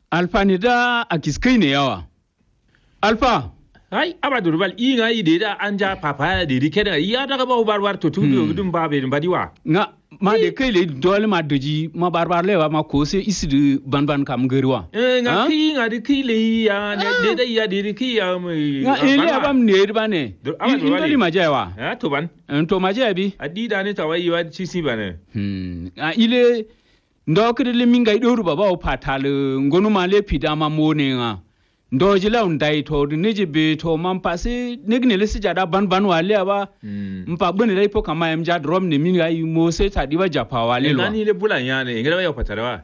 Alfa ne da a kiskai ne yawa. Alfa. Ai, aba durbal inga ide da anja papa de rikeda ya daga ba barbar to tudu dum ba be badiwa. Nga ma de kai le dole ma doji ma barbar lewa ma ko sai isi ban kam gariwa. Nga ki nga de ki le ya de da ya de ki ya mai. Nga ile abam ne ba ne. Indoli ma jawa. Ha to ban. To ma jabi. Adida ne tawayi wa ci ba ne. Ile ndokre le minga idoru baba o patale ngonu ma le pidama mone nga. Ndoji la undai to neje be to man passe negne le sijada ban wale aba mpa bone le ipo kama emja drum ne minga yi mo se tadiwa japa wale lo nani le bulan ya ne ngere ya patarawa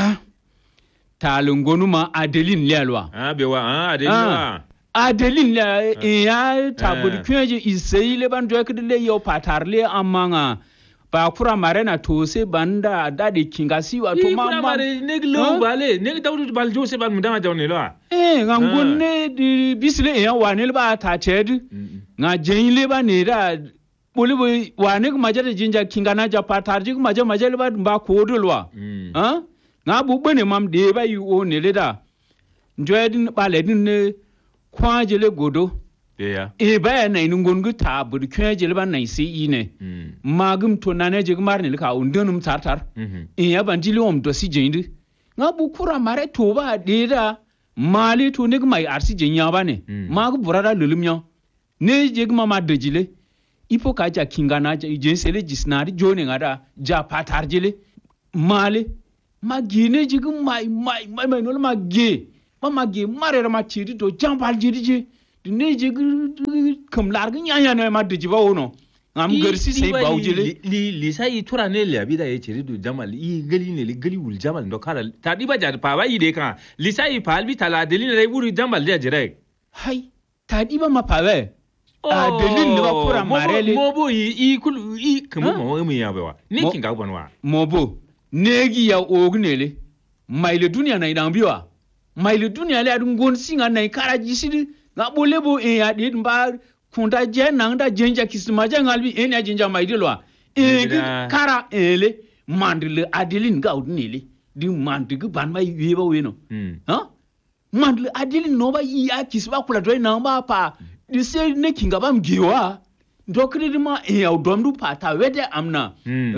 talungonu ma Adeline lelwa bewa Adeline ya tabudi kweje isei le ban do le yo patarle amanga ba kura mare na to se banda dadi kingasi wa to mama mare neglo bale neg dawdu bal jose ban mudama jawne lo ngangun ne di bisle ya wanel ba ta ched nga jenile ba ne da bolibo wane kuma jada jinja kingana ja patarji kuma majale ba ko dolwa nga bu bane mam de ba yi o ne le da njoedin baledin ne kwajele godo baya na inungon gu ta bud kwajele ba na si ine magum to nane je gmar ne ka undunum tartar ya banjili om do si jindi nga bu kura mare to ba de da mali to ne mai arsi jenya ba ne magu burada lulumyo ne je gma ma dejile ipo ka ja kingana je sele jisnari jone ngada ja patarjele mali magine je mai no ma ge mare ma chiri to jambal jiri je ne je kam larga nyanya ne ma deji ba wono ngam gersi sai bawjele li sai tura ne le abida ye chiri do jamal i gali ne li gali wul jamal ndo kala ta di ba ja pa ba ide kan li sai pal bi tala delin re buru jamal le jire hai ta di ba ma pa ba delin ne ba pura marele mobo i kul i kuma mo ya ba ne kin ga bonwa mobo negi ya ognele maile dunia na idan biwa maile dunia le adun gon singa na ikara jisidi nga bolebo ya di mba kunda je nangda jenja kisima je ngalbi enya jenja maidilwa kara ele mandle Adeline ga udnile di mandigu ban mai yeba weno mandle Adeline no ba ya kisba kula do na ba pa di se ne kinga bam giwa dokri di ma ya domdu pata wede amna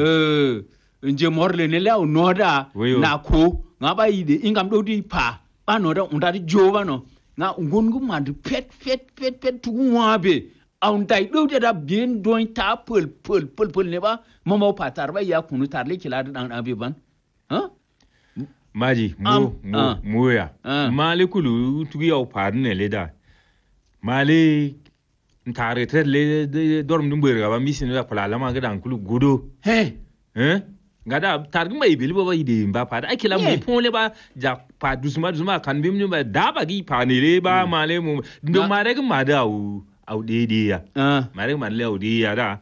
nje morle ne la noda na ko nga ba yide ingam do di pa ba noda undari jova no nga ngongu mand pet tuwabe on dai do da bien doin ta pul ne ba mama patar ba ya kunu tarle kila dan abi ban maji mo ya male kulu tugi yaw par ne leda male ntare tre le dorm dum berga ba misin la pala lama ga dan kulu gudo ngada targi mai bili ba ide ba pa da kila mu pon le ba ja pa dusuma kan bim ni ba da ba gi pa ne le ba male mu ndo mare ga ma da au de ya mare ma le au de ya da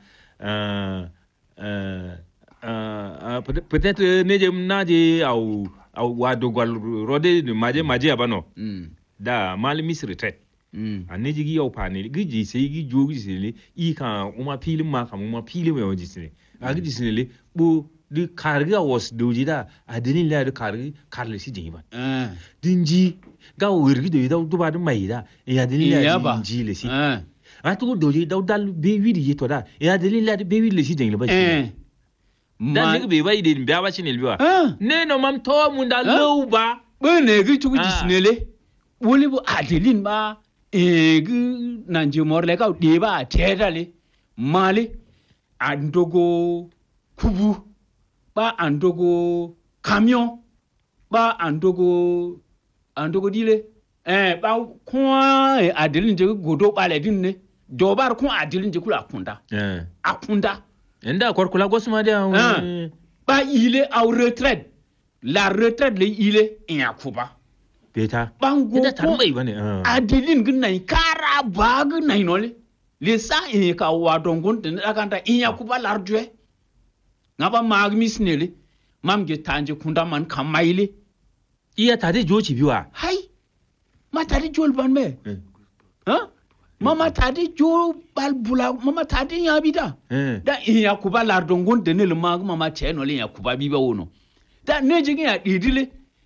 peut-être ne je na je au wa do gol rode maje ba no da male mis retret ne ji gi au pa ne gi ji sai gi jo gi sele i kan uma filin ma kan uma filin mai waji sele a gi sele bu di karga was doji da Adeline la di karle si jingi ban dinji ga wirgi do da du ba du mai da ya Adeline la dinji le si tu doji da dal be widi yeto da ya Adeline la be widi le si jingi ba dan ne be ba ide be ba chinel biwa ne no mam to mun da low ba ne gi tugu jisnele woli bu Adeline ba gi nanje morle ka de ba tedale mali andogo kubu ba andogo camion ba andogo dile ba kwa Adeline je godo bale din ne dobar kun Adeline je kula akunda enda korkula gosma de ba ile au retraite la retraite le ile yakuba beta bango ida tarmai bane Adeline gin nai kara ba gin nai nole le sa ka wa dongon de akanta yakuba larjue ngaba magmis nele mamge tanje kunda man kamaile iya tade jochi biwa hai ma tade jol ban me mama tade jo bal bula mama tade ya bida da iya kuba lardongon de nele mag mama cheno le ya kuba biba wono da ne jigin ya didile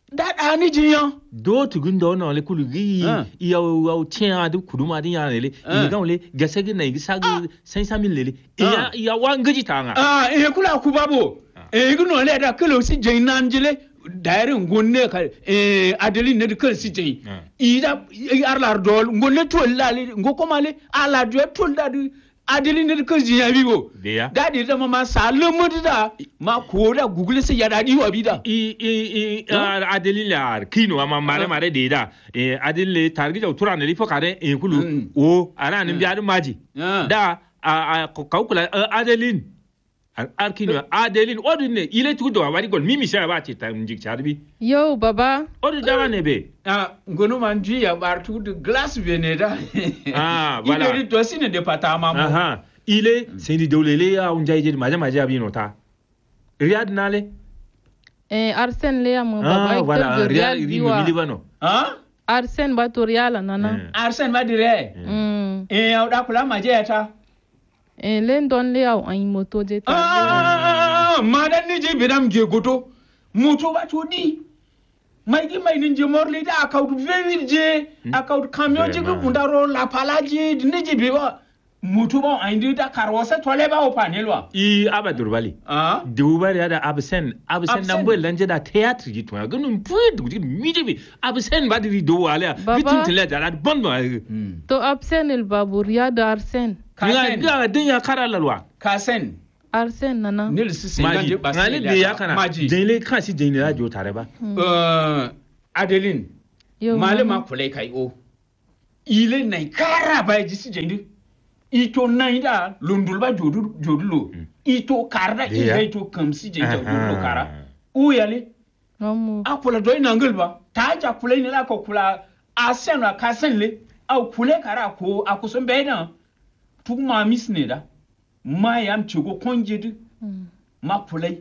da ni jiyan do tugun do no le kulu gi ya tian du kuduma din ya le ga le gase gi na gi sa gi 500,000 le ya wa ngaji tanga kula ku babo gi no le da kilo si jin nan jile daire ngonne ka Adeline ne de kan si jin ida arlar dol ngonne to lali ngokomale ala do to lali Adeline ne kan jiya bibo dadi da mama salamu da ma ko da google sai ya dadi wa bida Adeline la kino ma mare de da Adeline targi da tura ne li fokare kulu o ara ne biya maji da ka kula Adeline arkino Adeline odine ile tudo wa bari gol mimi sha ba ce ta njik charbi yo baba odu da ne be ngono manji ya bartu de glace veneda voilà il est aussi ne de pata mama ile sai di dolele ya unjaije maje abi nota Riyad nale Arsène le am baba voilà Riyad ri mi libano Arsène ba to Riyal nana Arsène ba dire ya da kula maje ya ta len don le au an moto je ta madan ni je bidam je goto moto ba to di mai nin je morli da account very je account camion je kundaro la palaji ni je biba moto ba an di da karwasa tole ba o panelwa abadur bali dubari ada absen nan boy lanje da theatre ji to ganun puid mi je bi absen ba di do wala bitin tele da bon ba to absen el babur ya da Arsène ga din ya karalalwa Kasen Arsène nana nil sisi nganje basi ngale de ya kana jele kan si jele radio tare ba Adeline malama kulai kai o ile nai kara ba ji si jende ito nai da lundul ba jodulo ito karda ile ito kam si jende jodulo kara u yale akula doy nangal ba ta ja kulai ne la ko kula Arsène wa Kasen le au kulai kara ko akusun bayna tug ma misne da ma yam chugo konjedu ma pulai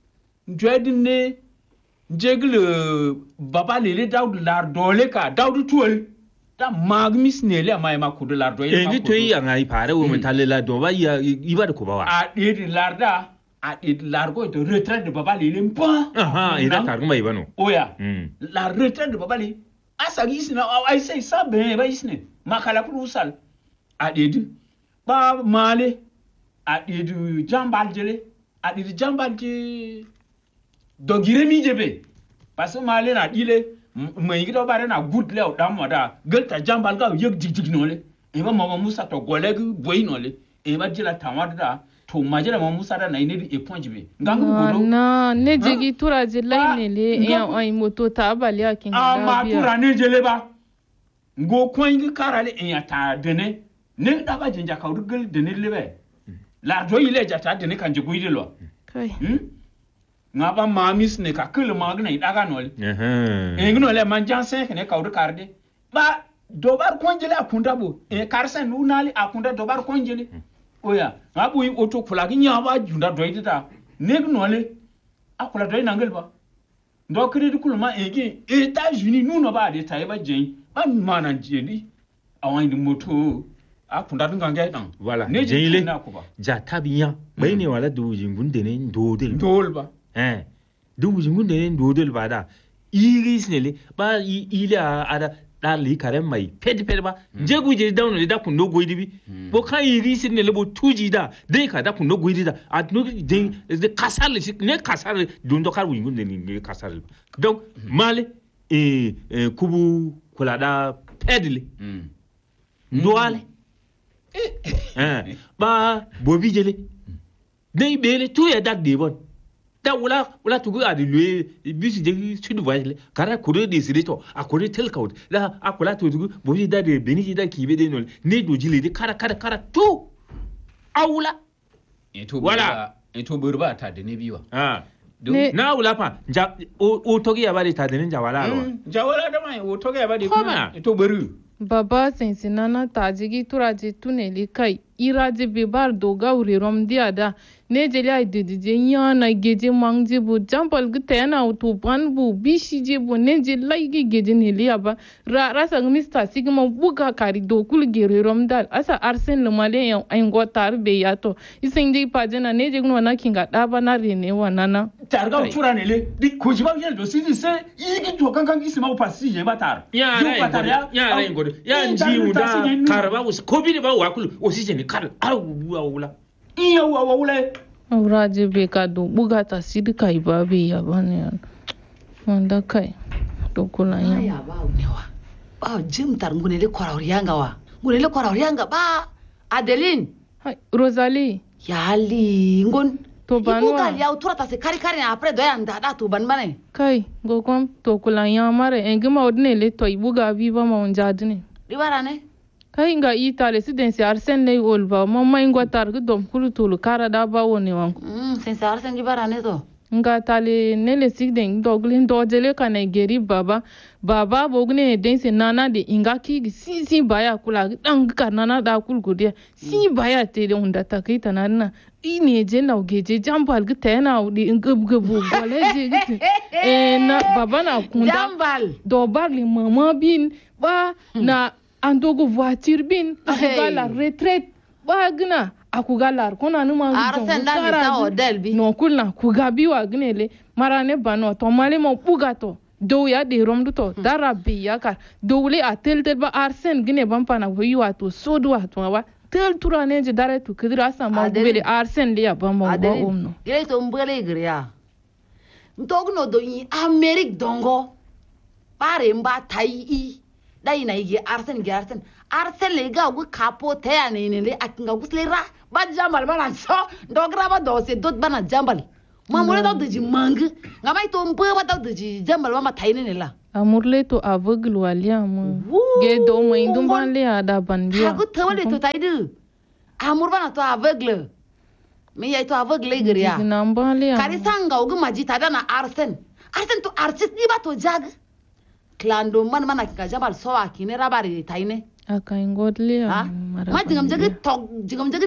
dredin ne jegle baba lele daud lar dole ka daud tuol da mag misne le ma kudu lar dole ni to yi an ai fare wo metalle la do ba ya iba da ko ba wa a de lar da a de lar go to retraite de baba lele mpa ida kar mai bano oya la retraite de baba lele asa gisna ai sai sabe ba isne makala ku usal a de ba male a ɗidu jambal jele a ɗidu jambal je dogire mi jebe parce que male na ɗile mai gida bare na good le da moda gelta jambal ga yeg jig nole e ba mama musa to goleg boy nole e ba jila tamada to majira mama musa da na ine e point be ngangu golo na ne jigi tura je line le e ai moto ta bali akin da ma tura ne jele ba ngo koingi karale e ya ta dene ne da ba jinja ka rugal de ne lebe la do ile jata de ne kan je guide lo kai nga ba mamis ne ka kul magna idaga nol ngno le manjan sen ne ka ru karde ba dobar konjele akunda bo karsen unali akunda dobar konjele oya ngabu yi oto kula ginya ba junda doidita ne gnole akula doy nangel ba ndo kredi kulma egi États-Unis nous no ba de tay ba jen ba mana jeli awan di moto akunda nganga dan voilà ne jeli ja tabiya bai ne wala du jingun de ne ndodel ba du jingun de ne ndodel ba da iris ne le ba ila ada dali karen mai pedi ba je guje da no da kun no goidi bi bo kan iris ne le bo tuji da dai ka da kun no goidi da a no de kasar ne kasar dun do kar jingun de ne kasar donc male kubu kula da pedli ndoale ba bobi jele dai bele tu ya dak de bon da wala tugu adi lue bisi je sud voyage kara kore de sirito akore tel kaut da akula tugu bobi da de beniji da kibe de nol ne do jile de kara tu awula eto burba ta de ne biwa na wula fa o togi ya bari ta de ne jawala ro jawala da mai o togi ya bari kuma eto buru baba sensinana tajigi turaje tuneli kai iraje bebar doga uri romdia da ne je la de nya na geje mangje bu jampal gute na to ban bu bishi je bu ne je lai geje ne liya ba rasa mista sigma buga kari do kul gere romdal asa arsen le male yan ay gotar be ya to isin je pajena ne je gno na kinga da ba na rene wa nana targa tura ne le di ko jiba yel do sidi se yigi to kankan isma pa si je batar ya ra ngodo ya nji da karba us ko bi ba wa kul o si je ni kar wula iya wula auraje be ka do buga ta sidi kai ba be ya bane wanda kai to kula ya ba newa ba jim tar ngune le kora orianga ba Adeline Rosalie ya li ngon to banwa ibuga ya utura ta se kari après do ya ndada to ban mane kai go kom to kula ya mare engima odne le to ibuga viva ma onjadne ribara ne kai nga ita residency arsen le olva mama ingwa tar dom kulutulu kara da ba woni wan sense arsen ribara ne to nga tale ne le sigden doglin dojele kana geri baba bogne dense nana de inga ki si baya kula dan ka nana da kulgude si baya te de unda takaita nana ine je na geje jambal gita na udi ngubgubu gole je na baba na kunda jambal do barli mama bin ba na andogo voiture bin akuga la retraite ba gna akuga lar kona numa arsen da mi ta hotel bi no kulna kuga bi wa gnele marane bano to male mo pugato do ya de romdu to darabi yakar dowle a tel ba arsen gne bampana wiwa to sodu wa to wa tel turane je dare to kidra sama bele arsen le ya bambo go omno gele to mbele gria ntogno do yi amerique dongo pare mba tai dai na yi arsen le ga gu kapo te ya ne le akinga guslera ba jambal bana so ndogra ba do se dot bana jambal mamure do de mang ngamai to mpe ba do de jambal mama tai ne la amurle to aveugle walia mo ge do mo indum ban le ada ban biya ha gu tawale to tai du amur bana to aveugle me yai to aveugle gria kari sanga gu maji tada na arsen to artist ni ba to jag klando man ka jambal so akine rabari tai ne aka ingodle ma jingam jagi